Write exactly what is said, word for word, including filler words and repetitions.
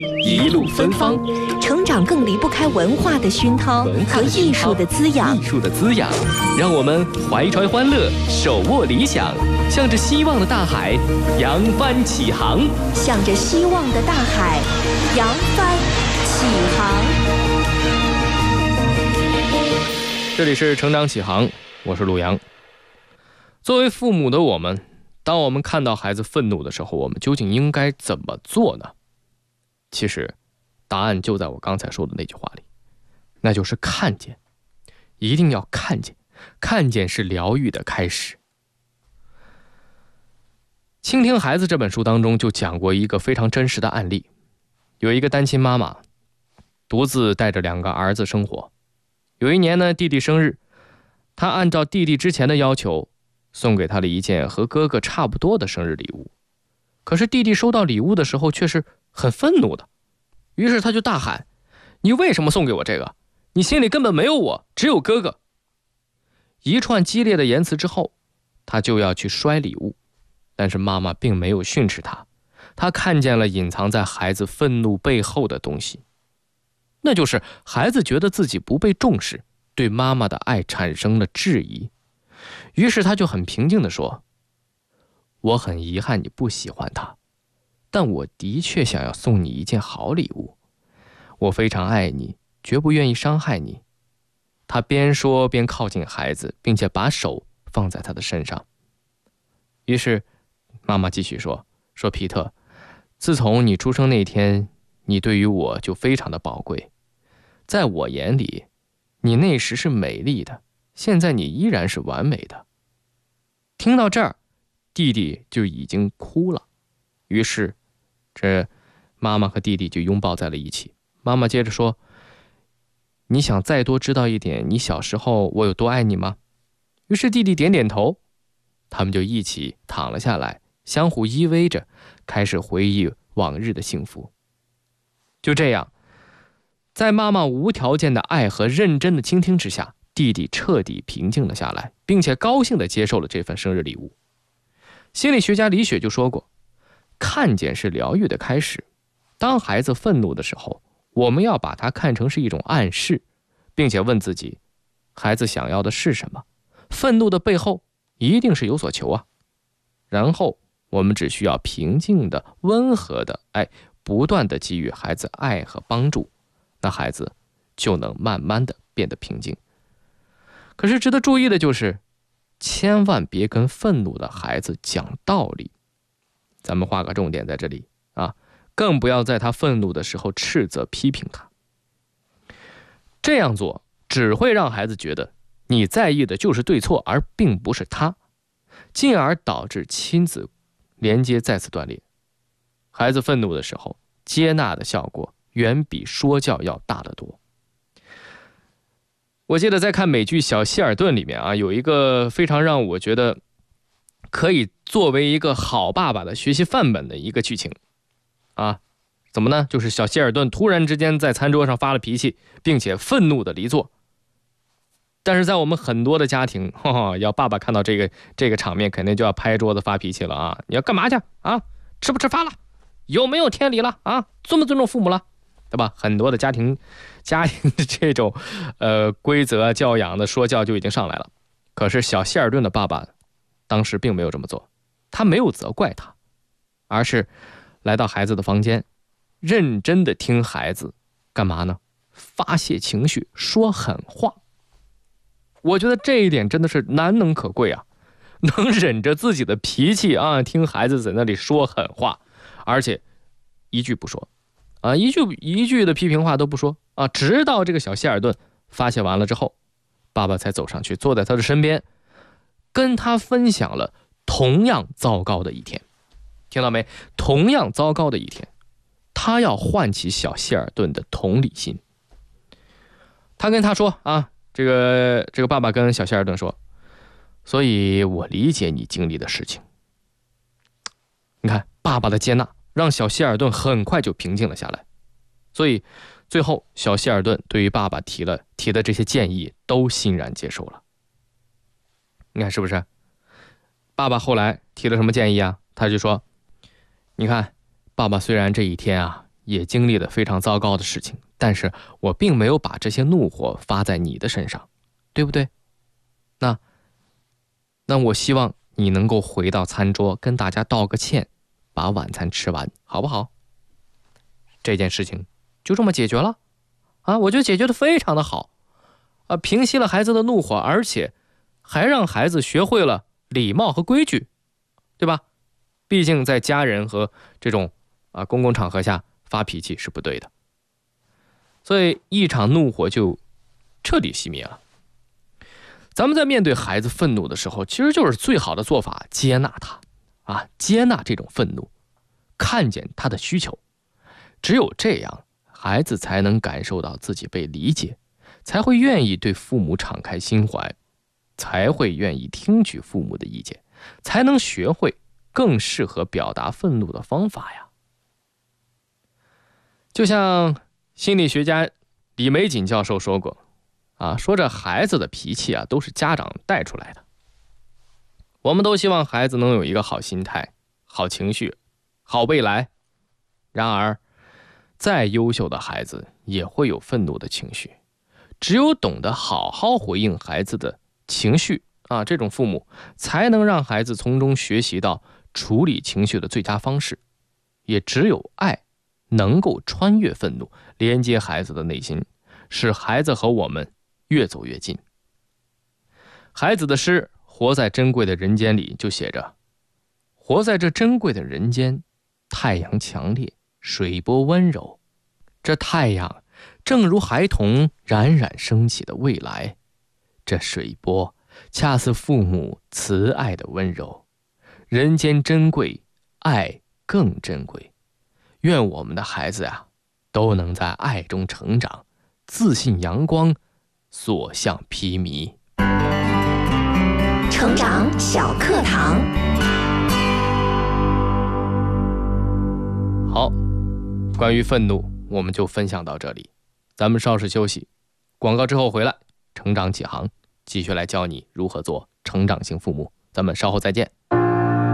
一路芬芳， 成长更离不开文化的熏陶和艺术的滋养。 艺术的滋养，让我们怀揣欢乐，手握理想，向着希望的大海扬帆起航。 向着希望的大海扬帆起航。 这里是成长起航，我是陆阳。作为父母的我们，当我们看到孩子愤怒的时候，我们究竟应该怎么做呢？其实答案就在我刚才说的那句话里，那就是看见，一定要看见，看见是疗愈的开始。倾听孩子这本书当中就讲过一个非常真实的案例，有一个单亲妈妈独自带着两个儿子生活。有一年呢，弟弟生日，她按照弟弟之前的要求送给他了一件和哥哥差不多的生日礼物。可是弟弟收到礼物的时候却是很愤怒的，于是他就大喊：你为什么送给我这个？你心里根本没有我，只有哥哥。一串激烈的言辞之后，他就要去摔礼物，但是妈妈并没有训斥他，他看见了隐藏在孩子愤怒背后的东西，那就是孩子觉得自己不被重视，对妈妈的爱产生了质疑。于是他就很平静地说：我很遗憾你不喜欢他，但我的确想要送你一件好礼物，我非常爱你，绝不愿意伤害你。他边说边靠近孩子，并且把手放在他的身上。于是妈妈继续说说皮特，自从你出生那天，你对于我就非常的宝贵，在我眼里你那时是美丽的，现在你依然是完美的。听到这儿，弟弟就已经哭了，于是这妈妈和弟弟就拥抱在了一起。妈妈接着说：你想再多知道一点你小时候我有多爱你吗？于是弟弟点点头，他们就一起躺了下来，相互依偎着，开始回忆往日的幸福。就这样，在妈妈无条件的爱和认真的倾听之下，弟弟彻底平静了下来，并且高兴地接受了这份生日礼物。心理学家李雪就说过，看见是疗愈的开始。当孩子愤怒的时候，我们要把它看成是一种暗示，并且问自己，孩子想要的是什么？愤怒的背后一定是有所求啊。然后我们只需要平静的、温和的爱，不断的给予孩子爱和帮助，那孩子就能慢慢的变得平静。可是值得注意的就是，千万别跟愤怒的孩子讲道理。咱们画个重点在这里啊，更不要在他愤怒的时候斥责批评他。这样做只会让孩子觉得你在意的就是对错，而并不是他，进而导致亲子连接再次断裂。孩子愤怒的时候，接纳的效果远比说教要大得多。我记得在看美剧《小希尔顿》里面啊，有一个非常让我觉得可以作为一个好爸爸的学习范本的一个剧情啊，怎么呢？就是小希尔顿突然之间在餐桌上发了脾气，并且愤怒的离座。但是在我们很多的家庭，呵呵，要爸爸看到这个这个场面，肯定就要拍桌子发脾气了啊！你要干嘛去啊？吃不吃饭了？有没有天理了啊？尊不尊重父母了？对吧？很多的家庭家庭的这种呃规则教养的说教就已经上来了。可是小希尔顿的爸爸当时并没有这么做，他没有责怪他，而是来到孩子的房间，认真的听孩子干嘛呢？发泄情绪，说狠话。我觉得这一点真的是难能可贵啊，能忍着自己的脾气啊，听孩子在那里说狠话，而且一句不说啊，一句一句的批评话都不说啊，直到这个小希尔顿发泄完了之后，爸爸才走上去，坐在他的身边，跟他分享了同样糟糕的一天。听到没？同样糟糕的一天，他要唤起小希尔顿的同理心。他跟他说啊，这个这个爸爸跟小希尔顿说，所以我理解你经历的事情。你看，爸爸的接纳让小希尔顿很快就平静了下来，所以最后小希尔顿对于爸爸提了提的这些建议都欣然接受了。你看是不是？爸爸后来提了什么建议啊？他就说，你看，爸爸虽然这一天啊也经历了非常糟糕的事情，但是我并没有把这些怒火发在你的身上，对不对？那那我希望你能够回到餐桌，跟大家道个歉，把晚餐吃完，好不好？这件事情就这么解决了啊！我觉得解决的非常的好啊，平息了孩子的怒火，而且还让孩子学会了礼貌和规矩，对吧？毕竟在家人和这种啊公共场合下发脾气是不对的，所以一场怒火就彻底熄灭了。咱们在面对孩子愤怒的时候，其实就是最好的做法，接纳他啊，接纳这种愤怒，看见他的需求。只有这样，孩子才能感受到自己被理解，才会愿意对父母敞开心怀，才会愿意听取父母的意见，才能学会更适合表达愤怒的方法呀。就像心理学家李玫瑾教授说过啊，说这孩子的脾气啊，都是家长带出来的。我们都希望孩子能有一个好心态、好情绪、好未来。然而，再优秀的孩子也会有愤怒的情绪。只有懂得好好回应孩子的情绪啊，这种父母才能让孩子从中学习到处理情绪的最佳方式。也只有爱能够穿越愤怒，连接孩子的内心，使孩子和我们越走越近。孩子的诗《活在珍贵的人间》里就写着：活在这珍贵的人间，太阳强烈，水波温柔。这太阳正如孩童冉冉升起的未来，这水波恰似父母慈爱的温柔。人间珍贵，爱更珍贵。愿我们的孩子呀，都能在爱中成长，自信阳光，所向披靡。 成长小课堂。 好，关于愤怒我们就分享到这里，咱们稍事休息，广告之后回来，成长启航继续来教你如何做成长型父母，咱们稍后再见。